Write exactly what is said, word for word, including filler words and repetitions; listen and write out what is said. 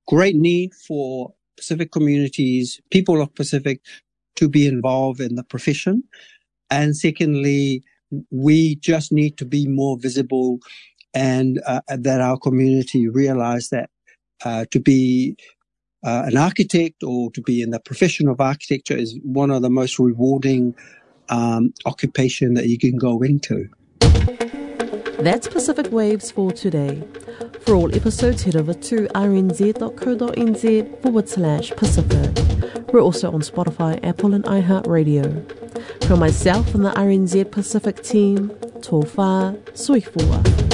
great need for Pacific communities, people of Pacific, to be involved in the profession. And secondly, we just need to be more visible and uh, that our community realize that uh, to be uh, an architect or to be in the profession of architecture is one of the most rewarding um, occupation that you can go into. That's Pacific Waves for today. For all episodes, head over to rnz.co.nz forward slash Pacific. We're also on Spotify, Apple and iHeartRadio. From myself and the R N Z Pacific team, tō whā, sui fua.